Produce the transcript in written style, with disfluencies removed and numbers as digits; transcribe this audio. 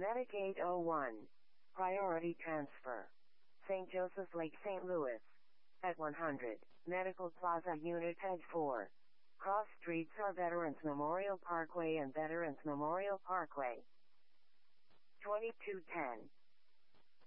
Medicaid 01. Priority transfer. St. Joseph's Lake, St. Louis. At 100. Medical Plaza Unit Head 4. Cross streets are Veterans Memorial Parkway and Veterans Memorial Parkway. 2210.